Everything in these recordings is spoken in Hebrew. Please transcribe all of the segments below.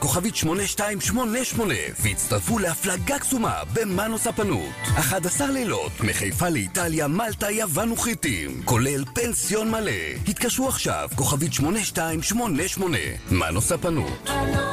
כוכבית 8288 והצטרפו להפלגה קסומה במנו ספנות. 11 לילות מחיפה לאיטליה, מלטה, יוון וכריתים, כולל פנסיון מלא. התקשרו עכשיו, כוכבית 8288. מנו ספנות.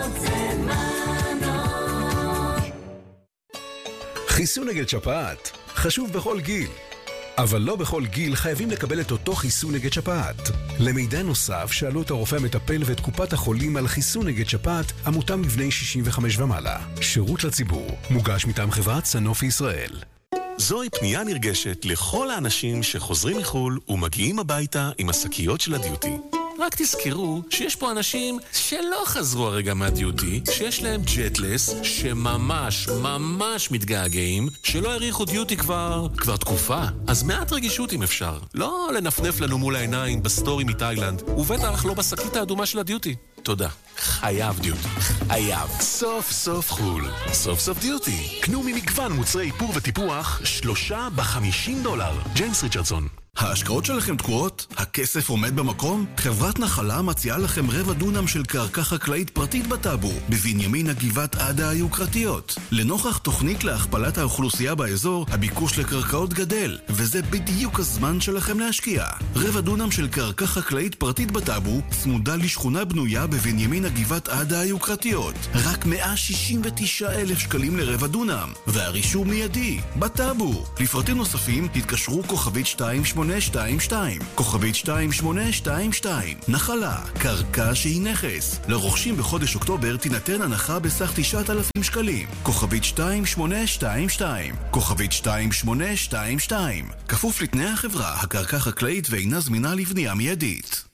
חיסון נגד שפעת חשוב בכל גיל, אבל לא בכל גיל חייבים לקבל את אותו חיסון נגד שפעת. למידע נוסף שאלו את הרופא המטפל ואת קופת החולים על חיסון נגד שפעת המותאם לבני 65 ומעלה. שירות לציבור, מוגש מטעם חברת סנופי ישראל. זוהי פנייה נרגשת לכל האנשים שחוזרים מחול ומגיעים הביתה עם השקיות של הדיוטי. רק תזכרו שיש פה אנשים שלא חזרו הרגע מהדיוטי, שיש להם ג'טלס, שממש מתגעגעים, שלא הריחו דיוטי כבר תקופה. אז מעט רגישות אם אפשר. לא לנפנף לנו מול העיניים בסטורי מתאילנד, ובטח לא בשקית האדומה של הדיוטי. תודה. חייב דיוטי. חייב. סוף סוף חול. סוף סוף דיוטי. קנו ממגוון מוצרי איפור וטיפוח 3 ב$50. ג'יימס ריצ'רדסון. ההשקעות שלכם תקועות? הכסף עומד במקום? חברת נחלה מציעה לכם 1/4 דונם של קרקע חקלאית פרטית בטאבו, בבנימין הגבעת עדה היוקרתיות. לנוכח תוכנית להכפלת האוכלוסייה באזור, הביקוש לקרקעות גדל, וזה בדיוק הזמן שלכם להשקיע. 1/4 דונם של קרקע חקלאית פרטית בטאבו, צמודה לשכונה בנויה בבנימין הגבעת עדה היוקרתיות. רק 169,000 שקלים ל1/4 דונם, והרישום מיידי, בטאבו. לפרטים נוספים, התקשרו כוכבית 2822, כוכבית 2822. נחלה, קרקע שהיא נכס. לרוכשים בחודש אוקטובר תינתן הנחה בסך 9,000 שקלים. כוכבית 2822, כוכבית 2822. כפוף לתנאי החברה, הקרקע חקלאית ואינה זמינה לבנייה מיידית.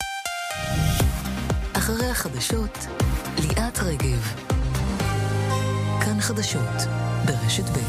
אחרי החדשות, ליאת רגב. כאן חדשות, ברשת ב'.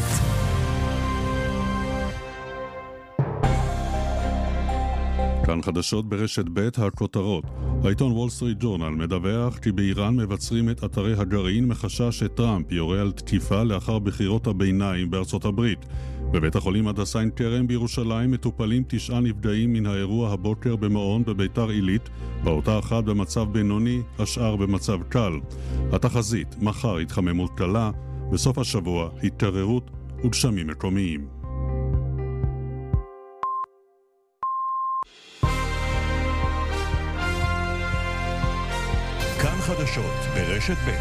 כאן חדשות ברשת ב' הכותרות. העיתון וול סטריט ג'ורנל מדווח כי באיראן מבצרים את אתרי הגרעין מחשש שטראמפ יורה על תקיפה לאחר בחירות הביניים בארצות הברית. בבית החולים הדסה עין כרם בירושלים מטופלים 9 נפגעים מן האירוע הבוקר במעון בביתר עילית, באותה אחת במצב בינוני, השאר במצב קל. התחזית, מחר התחממות קלה, בסוף השבוע התערערות וגשמים מקומיים. כאן חדשות ברשת ב'.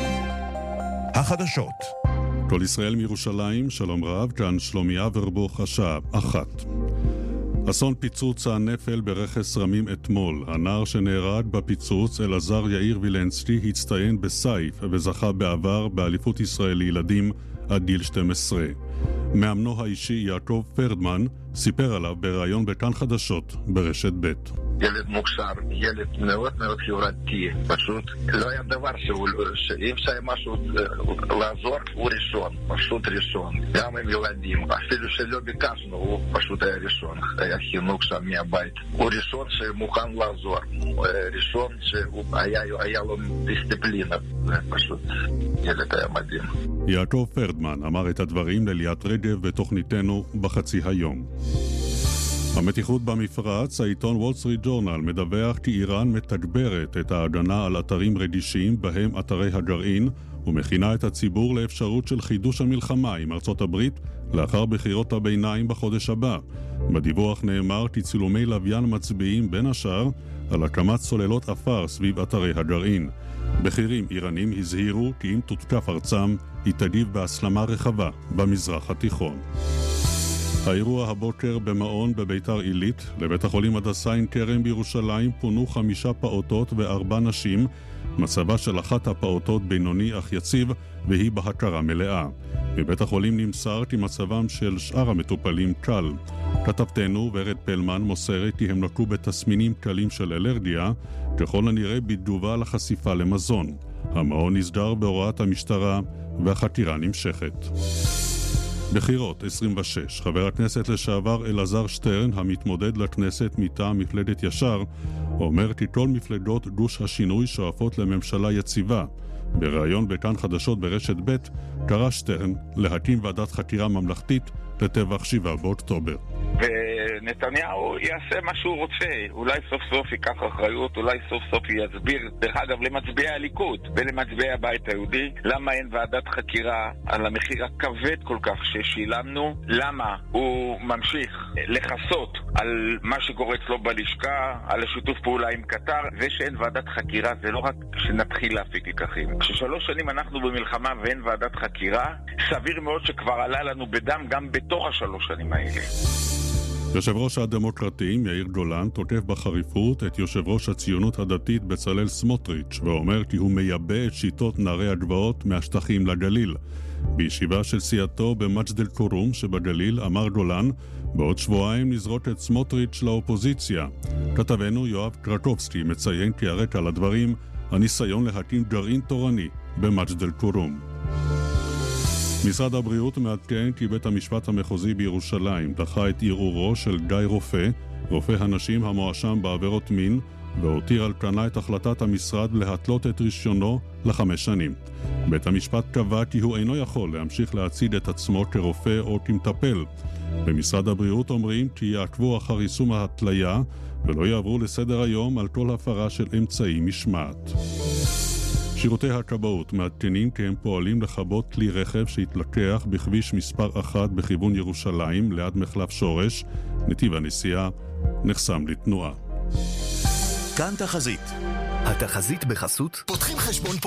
החדשות. כל ישראל מירושלים, שלום רב, כאן שלומיה ורבוך השעה 1. אסון פיצוץ הנפל ברכס רמים אתמול. הנער שנהרג בפיצוץ, אלעזר יאיר וילנסקי, הצטיין בסייף וזכה בעבר באליפות ישראל לילדים עד גיל 12. מאמנו האישי יעקב פרדמן סיפר עליו בראיון בכאן חדשות ברשת ב'. ילד מוכשר, ילד מאוד מאוד חברתי, פשוט לא היה דבר שאם שהיה משהו לעזור, הוא ראשון, פשוט ראשון, גם עם ילדים, אפילו שלא ביקשנו, הוא פשוט היה ראשון, היה חינוך שם מהבית, הוא ראשון שמוכן לעזור, ראשון שהיה לו דיסציפלינה, פשוט ילד היה מדהים. יעקב פרדמן אמר את הדברים לליאת רגב בתוכניתנו בחצי היום. המתיחות במפרץ, העיתון וול סטריט ג'ורנל מדווח כי איראן מתגברת את ההגנה על אתרים רגישים בהם אתרי הגרעין ומכינה את הציבור לאפשרות של חידוש המלחמה עם ארצות הברית לאחר בחירות הביניים בחודש הבא. בדיווח נאמר כי צילומי לוויין מצביעים בין השאר על הקמת סוללות אפר סביב אתרי הגרעין. בכירים איראנים הזהירו כי אם תותקף ארצם היא תגיב בהסלמה רחבה במזרח התיכון. האירוע הבוקר במעון בביתר עילית, לבית החולים הדסה עין כרם בירושלים פונו 5 פעוטות ו4 נשים. מצבה של אחת הפעוטות בינוני אך יציב והיא בהכרה מלאה. בבית החולים נמסר כי מצבם של שאר המטופלים קל. כתבתנו ורד פלמן מוסרת כי הם נקו בתסמינים קלים של אלרגיה, ככל הנראה בתגובה לחשיפה למזון. המעון נסגר בהוראת המשטרה והחקירה נמשכת. בחירות 26, חבר הכנסת לשעבר אלעזר שטרן, המתמודד לכנסת מטעם מפלגת ישר, אומר כי כל מפלגות גוש השינוי שואפות לממשלה יציבה. בראיון בכאן חדשות ברשת ב' קרא שטרן להקים ועדת חקירה ממלכתית לטבח 7 באוקטובר. שנתניהו יעשה מה שהוא רוצה. אולי סוף סוף ייקח אחריות, אולי סוף סוף יסביר, דרך אגב, למצביעי הליכוד ולמצביעי הבית היהודי, למה אין ועדת חקירה על המחיר הכבד כל כך ששילמנו, למה הוא ממשיך לחסות על מה שקורה אצלו בלשכה, על השיתוף פעולה עם קטר, ושאין ועדת חקירה זה לא רק שנתחיל להפיק לקחים. כששלוש שנים אנחנו במלחמה ואין ועדת חקירה, סביר מאוד שכבר עלה לנו בדם גם בתוך השלוש שנים האלה. יושב ראש הדמוקרטים יאיר גולן תוקף בחריפות את יושב ראש הציונות הדתית בצלאל סמוטריץ' ואומר כי הוא מייבא את שיטות נערי הגבעות מהשטחים לגליל. בישיבה של סיעתו במג'ד אל-כרום שבגליל אמר גולן, בעוד שבועיים נזרוק את סמוטריץ' לאופוזיציה. כתבנו יואב קרקובסקי מציין כי הרקע לדברים הניסיון להקים גרעין תורני במג'ד אל-כרום. משרד הבריאות מעדכן כי בית המשפט המחוזי בירושלים דחה את ערעורו של גיא רופא, רופא הנשים המואשם בעבירות מין, והותיר על כנה את החלטת המשרד להתלות את רישיונו ל5 שנים. בית המשפט קבע כי הוא אינו יכול להמשיך להציג את עצמו כרופא או כמטפל. במשרד הבריאות אומרים כי יעקבו אחר יישום ההתליה ולא יעברו לסדר היום על כל הפרה של אמצעי משמעת. שירותי הכבאות מעדכנים כי הם פועלים לכבות כלי רכב שהתלקח בכביש מספר 1 בכיוון ירושלים ליד מחלף שורש. נתיב הנסיעה נחסם לתנועה. כאן תחזית. התחזית בחסות פותחים חשבון